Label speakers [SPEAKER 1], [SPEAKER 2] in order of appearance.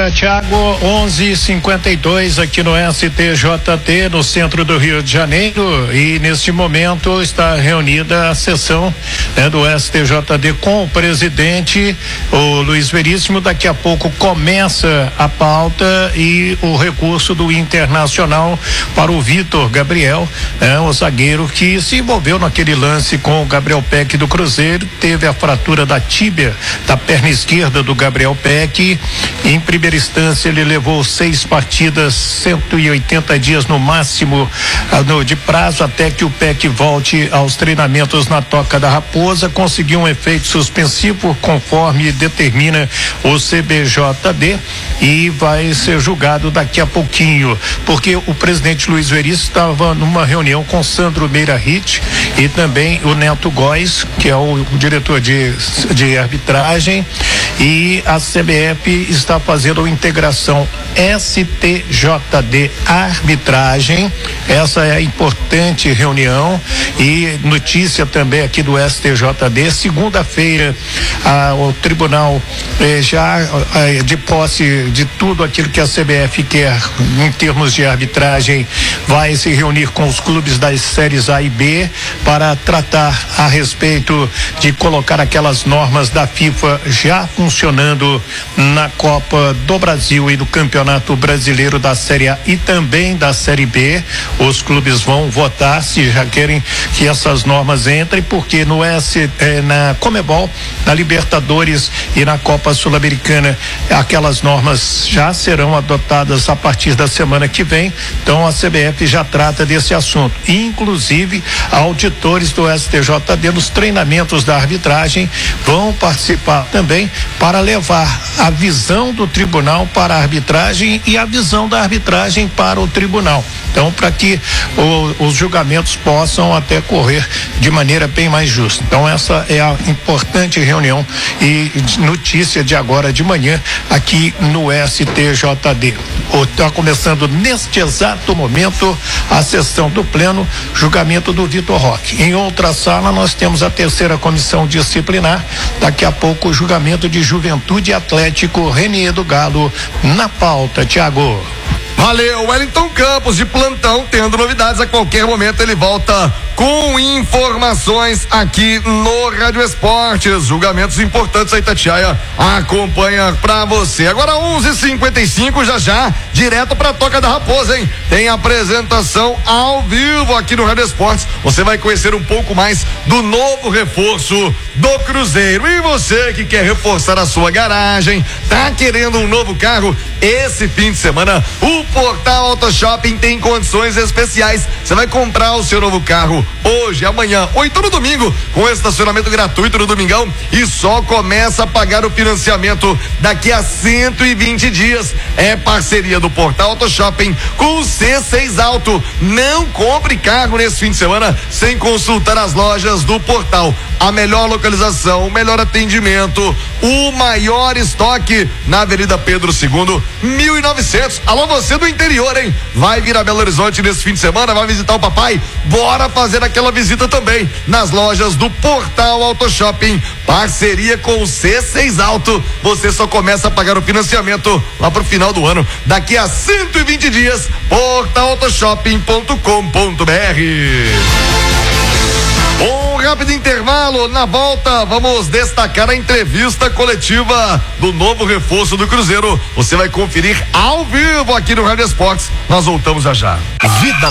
[SPEAKER 1] dia, Thiago. 11:52 aqui no STJD, no centro do Rio de Janeiro, e neste momento está reunida a sessão do STJD com o presidente, o Luiz Veríssimo. Daqui a pouco começa a pauta e o recurso do Internacional para o Vitor Gabriel, o zagueiro que se envolveu naquele lance com o Gabriel Peck do Cruzeiro, teve a fratura da tíbia da perna esquerda do Gabriel Peck. Em primeira instância ele levou 6 partidas, 180 dias no máximo de prazo até que o Peck volte aos treinamentos na Toca da Raposa. Conseguiu um efeito suspensivo conforme determina o CBJD e vai ser julgado daqui a pouquinho, porque o presidente Luiz Veríssimo estava numa reunião com Sandro Meira Ritt e também o Neto Góes, que é o diretor de arbitragem, e a CBF está fazendo a integração STJD arbitragem. Essa é a importante reunião e notícia também aqui do STJD. Segunda-feira, o tribunal já de posse de tudo aquilo que a CBF quer em termos de arbitragem, vai se reunir com os clubes das séries A e B para tratar a respeito de colocar aquelas normas da FIFA já funcionando na Copa do Brasil e do Campeonato Brasileiro da Série A e também da Série B. Os clubes vão votar se já querem que essas normas entrem, porque na Comebol, na Libertadores e na Copa Sul-Americana, aquelas normas já serão adotadas a partir da semana que vem. Então a CBF já trata desse assunto. Inclusive, auditores do STJD nos treinamentos da arbitragem vão participar também para levar a visão do tribunal para a arbitragem e a visão da arbitragem para o tribunal. Então, para que os julgamentos possam até correr de maneira bem mais justa. Então, essa é a importante reunião e notícia de agora de manhã aqui no STJD. Está começando neste exato momento a sessão do pleno, julgamento do Vitor Roque. Em outra sala nós temos a terceira comissão disciplinar, daqui a pouco o julgamento de Juventude Atlético, Renier do Galo na pauta. Thiago.
[SPEAKER 2] Valeu, Wellington Campos de plantão, tendo novidades a qualquer momento ele volta com informações aqui no Rádio Esportes. Julgamentos importantes, a Itatiaia acompanha pra você. Agora 11:55, já direto pra Toca da Raposa, hein? Tem apresentação ao vivo aqui no Rádio Esportes. Você vai conhecer um pouco mais do novo reforço do Cruzeiro. E você que quer reforçar a sua garagem, tá querendo um novo carro? Esse fim de semana o Portal Auto Shopping tem condições especiais. Você vai comprar o seu novo carro hoje, amanhã ou então no domingo, com estacionamento gratuito no domingão, e só começa a pagar o financiamento daqui a 120 dias. É parceria do Portal Auto Shopping com o C6 Auto. Não compre carro nesse fim de semana sem consultar as lojas do Portal. A melhor localização, o melhor atendimento, o maior estoque na Avenida Pedro II, 1900. Alô, você do interior, hein? Vai vir a Belo Horizonte nesse fim de semana, vai visitar o papai? Bora fazer aquela visita também nas lojas do Portal Auto Shopping. Parceria com o C6 Auto. Você só começa a pagar o financiamento lá pro final do ano, daqui a 120 dias. portalautoshopping.com.br. Um rápido intervalo, na volta vamos destacar a entrevista coletiva do novo reforço do Cruzeiro. Você vai conferir ao vivo aqui no Rádio Esportes. Nós voltamos já. Vida